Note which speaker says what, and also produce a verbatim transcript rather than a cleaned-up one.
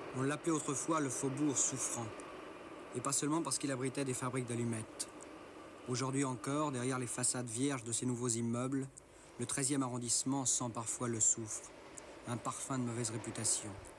Speaker 1: On l'appelait autrefois le faubourg souffrant. Et pas seulement parce qu'il abritait des fabriques d'allumettes. Aujourd'hui encore, derrière les façades vierges de ces nouveaux immeubles, le treizième arrondissement sent parfois le soufre, un parfum de mauvaise réputation.